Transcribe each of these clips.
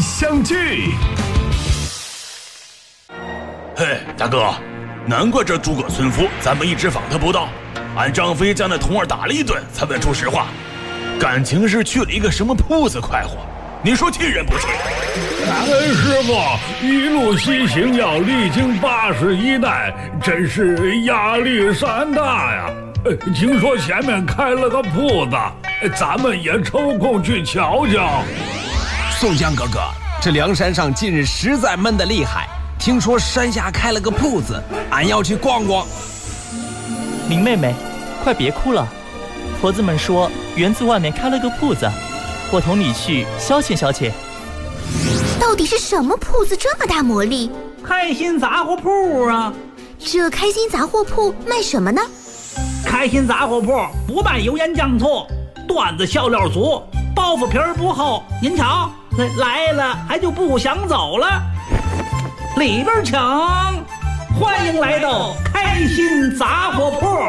相聚。 嘿，大哥，难怪这诸葛村夫咱们一直访他不到，俺张飞将那童儿打了一顿，才问出实话，感情是去了一个什么铺子快活。你说气人不气？ 师傅一路西行要历经81代，真是压力山大呀。听说前面开了个铺子，咱们也抽空去瞧瞧。 宋江哥哥，这梁山上近日实在闷得厉害，听说山下开了个铺子，俺要去逛逛。 林妹妹，快别哭了，婆子们说园子外面开了个铺子，我同你去消遣消遣。 到底是什么铺子这么大魔力？ 开心杂货铺啊！ 这开心杂货铺卖什么呢？ 开心杂货铺不卖油盐酱醋，段子笑料足，包袱皮儿不厚。您瞧，来了还就不想走了。里边请，欢迎来到开心杂货铺。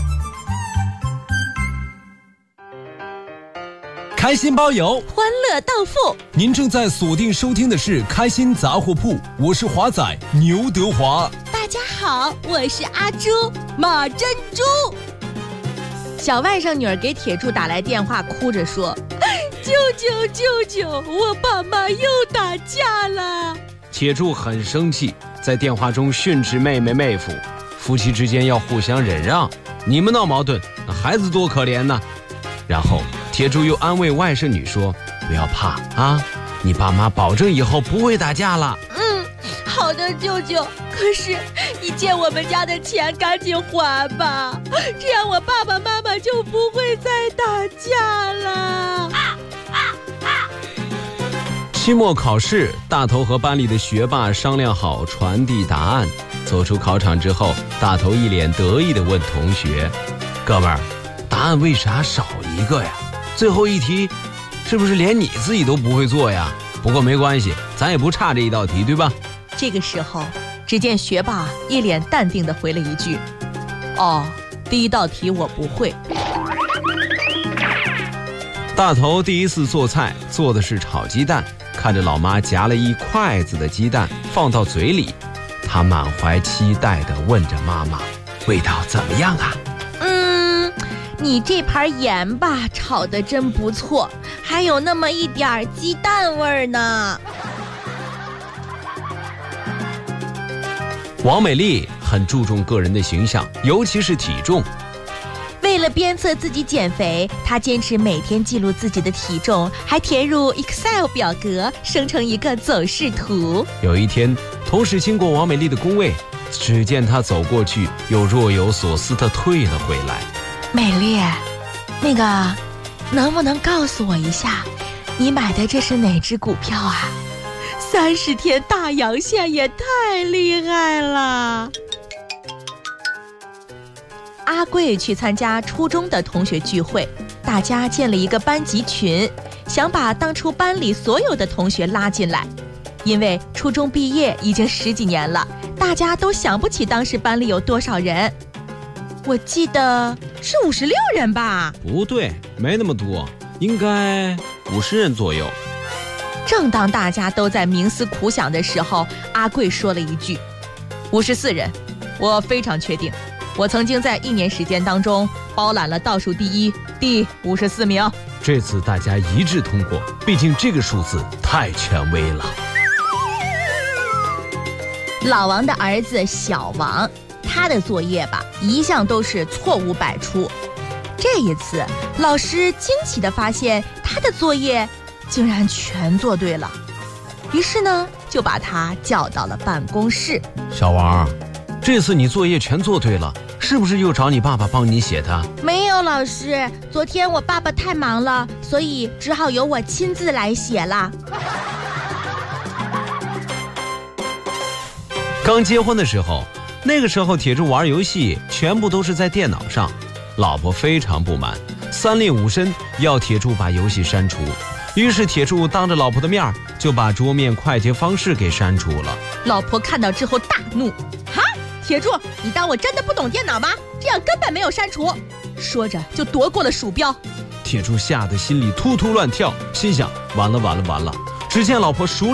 开心包邮， 欢乐到付。 您正在锁定收听的是开心杂货铺，我是华仔牛德华。 大家好，我是阿朱马珍珠。小外甥女儿给铁柱打来电话，哭着说：“舅舅，舅舅，我爸妈又打架了。” 铁柱很生气，在电话中训斥妹妹妹夫，夫妻之间要互相忍让。你们闹矛盾，那孩子多可怜呢。然后铁柱又安慰外甥女说：“不要怕啊，你爸妈保证以后不会打架了。” 好的，舅舅。可是你借我们家的钱赶紧还吧，这样我爸爸妈妈就不会再打架了。 期末考试，大头和班里的学霸商量好传递答案。走出考场之后，大头一脸得意地问同学：“哥们儿，答案为啥少一个呀？最后一题是不是连你自己都不会做呀？不过没关系，咱也不差这一道题，对吧？” 这个时候，只见学霸一脸淡定地回了一句：“哦，第一道题我不会。” 大头第一次做菜，做的是炒鸡蛋，看着老妈夹了一筷子的鸡蛋放到嘴里，他满怀期待地问着妈妈：“味道怎么样啊？” 你这盘盐吧，炒得真不错，还有那么一点鸡蛋味儿呢。 王美丽很注重个人的形象，尤其是体重。 为了鞭策自己减肥，她坚持每天记录自己的体重，还填入 Excel 表格，生成一个走势图。 有一天，同事经过王美丽的工位，只见她走过去，又若有所思地退了回来。 美丽，那个，能不能告诉我一下，你买的这是哪只股票啊？30天大阳线也太厉害了。阿贵去参加初中的同学聚会，大家建了一个班级群，想把当初班里所有的同学拉进来。因为初中毕业已经10几年了，大家都想不起当时班里有多少人。我记得是56人吧？ 不对，没那么多，应该50人左右。 正当大家都在冥思苦想的时候，阿贵说了一句：“54人，我非常确定，我曾经在1年时间当中包揽了倒数第1、第54名。” 这次大家一致通过，毕竟这个数字太权威了。 老王的儿子小王，他的作业吧，一向都是错误百出。这一次，老师惊奇地发现他的作业竟然全做对了，于是呢，就把他叫到了办公室。 小王，这次你作业全做对了，是不是又找你爸爸帮你写的？ 没有，老师，昨天我爸爸太忙了，所以只好由我亲自来写了。 刚结婚的时候，那个时候铁柱玩游戏全部都是在电脑上，老婆非常不满，3令5申要铁柱把游戏删除。于是铁柱当着老婆的面就把桌面快捷方式给删除了。 老婆看到之后大怒：“哈，铁柱，你当我真的不懂电脑吗？这样根本没有删除。”说着就夺过了鼠标。 铁柱吓得心里突突乱跳，心想：完了完了完了！只见老婆熟